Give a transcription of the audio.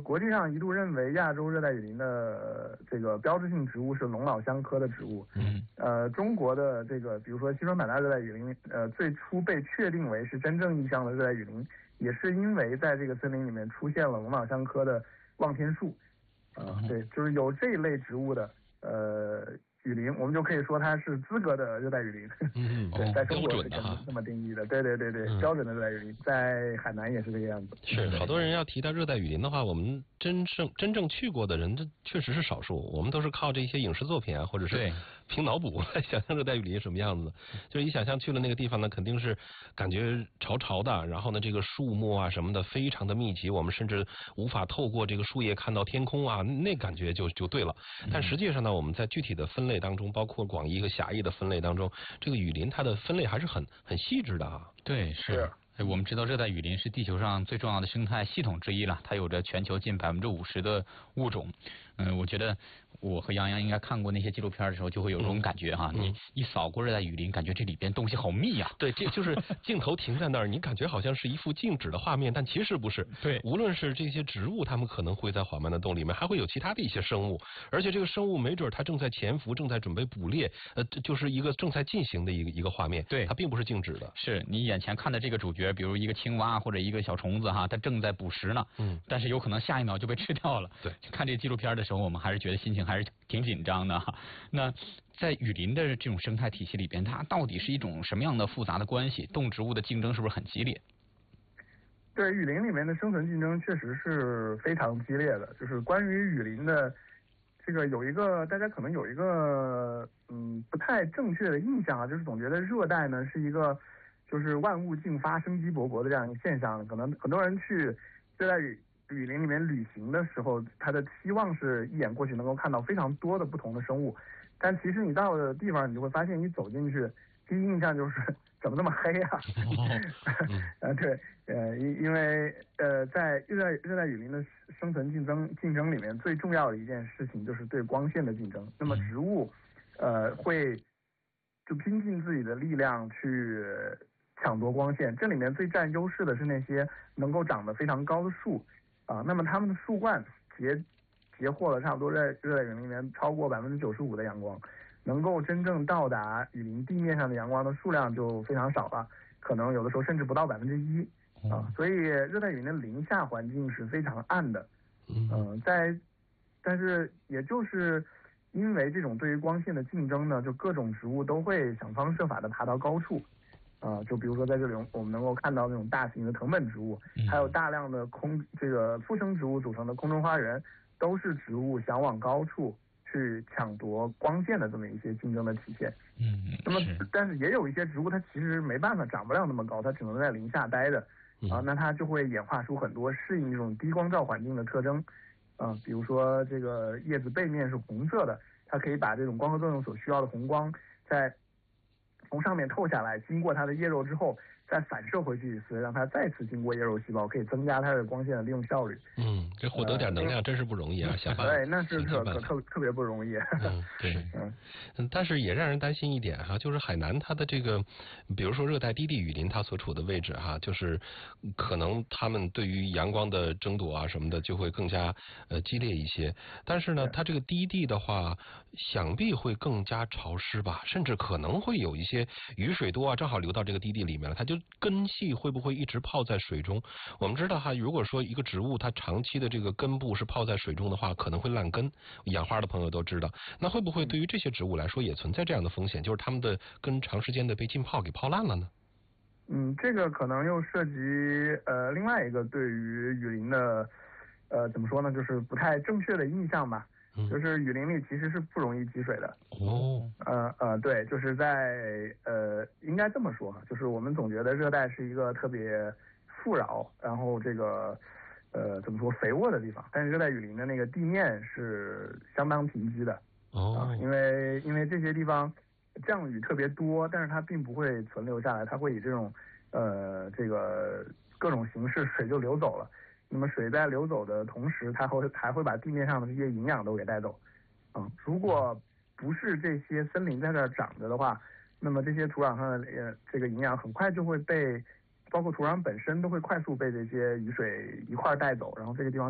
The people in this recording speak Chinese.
国际上一度认为亚洲热带雨林的这个标志性植物是龙脑香科的植物。中国的这个比如说西双版纳热带雨林，最初被确定为是真正意义上的热带雨林，也是因为在这个森林里面出现了龙脑香科的望天树。对，就是有这一类植物的雨林，我们就可以说它是资格的热带雨林。对，在中国是这么定义的。对，标准的热带雨林，在海南也是这个样子。 是，好多人要提到热带雨林的话，我们真正去过的人，这确实是少数。我们都是靠这些影视作品啊，或者是凭脑补来想象热带雨林什么样子。就是一想象去了那个地方呢，肯定是感觉潮潮的，然后呢，这个树木啊什么的非常的密集，我们甚至无法透过这个树叶看到天空啊，那感觉就对了。但实际上呢，我们在具体的分类当中，包括广义和狭义的分类当中，这个雨林它的分类还是很细致的啊。 对，是。我们知道热带雨林是地球上最重要的生态系统之一了，它有着全球近50%的物种。我觉得我和杨洋应该看过那些纪录片的时候，就会有这种感觉哈。你一扫过热带雨林，感觉这里边东西好密呀。 对，这就是镜头停在那儿，你感觉好像是一幅静止的画面，但其实不是。 对， 无论是这些植物，它们可能会在缓慢的动里面，还会有其他的一些生物，而且这个生物没准它正在潜伏，正在准备捕猎，就是一个正在进行的一个画面。 对， 它并不是静止的。 是你眼前看的这个主角，比如一个青蛙或者一个小虫子哈，它正在捕食呢。但是有可能下一秒就被吃掉了。 对， 看这个纪录片的时候，我们还是觉得心情还是挺紧张的哈。那在雨林的这种生态体系里边，它到底是一种什么样的复杂的关系？动植物的竞争是不是很激烈？ 对，雨林里面的生存竞争确实是非常激烈的。就是关于雨林的这个有一个大家可能有一个不太正确的印象啊，就是总觉得热带呢是一个就是万物竞发、生机勃勃的这样一个现象。可能很多人去热带雨林里面旅行的时候，他的期望是一眼过去能够看到非常多的不同的生物，但其实你到的地方，你就会发现，你走进去，第一印象就是怎么这么黑啊？对，因为在热带雨林的生存竞争里面，最重要的一件事情就是对光线的竞争。那么植物会就拼尽自己的力量去抢夺光线，这里面最占优势的是那些能够长得非常高的树。那么它们的树冠截获了差不多在热带雨林里面超过95%的阳光，能够真正到达雨林地面上的阳光的数量就非常少了，可能有的时候甚至不到1%。所以热带雨林的林下环境是非常暗的。但是也就是因为这种对于光线的竞争呢，就各种植物都会想方设法的爬到高处。就比如说在这里我们能够看到那种大型的藤本植物，还有大量的这个附生植物组成的空中花园，都是植物想往高处去抢夺光线的这么一些竞争的体现。那么但是也有一些植物它其实没办法长不了那么高，它只能在林下待着。那它就会演化出很多适应这种低光照环境的特征。比如说这个叶子背面是红色的，它可以把这种光合作用所需要的红光从上面透下来，经过它的叶肉之后再反射回去一次，让它再次经过叶肉细胞，可以增加它的光线的利用效率。 这获得点能量真是不容易啊！想办法， 对，那是特别不容易。 对，但是也让人担心一点哈，就是海南它的这个，比如说热带低地雨林它所处的位置哈，就是可能他们对于阳光的争夺啊什么的就会更加激烈一些。但是呢，它这个低地的话，想必会更加潮湿吧，甚至可能会有一些雨水多啊，正好流到这个低地里面了，它就根系会不会一直泡在水中？我们知道哈，如果说一个植物它长期的这个根部是泡在水中的话，可能会烂根。养花的朋友都知道，那会不会对于这些植物来说也存在这样的风险，就是它们的根长时间的被浸泡给泡烂了呢？ 这个可能又涉及另外一个对于雨林的怎么说呢，就是不太正确的印象吧。就是雨林里其实是不容易积水的。对，就是在应该这么说哈，就是我们总觉得热带是一个特别富饶，然后这个怎么说肥沃的地方，但是热带雨林的那个地面是相当贫瘠的。因为这些地方降雨特别多，但是它并不会存留下来，它会以这种这个各种形式水就流走了。那么水在流走的同时，它还会把地面上的这些营养都给带走。如果不是这些森林在这儿长着的话，那么这些土壤上的这个营养很快就会被，包括土壤本身都会快速被这些雨水一块带走，然后这个地方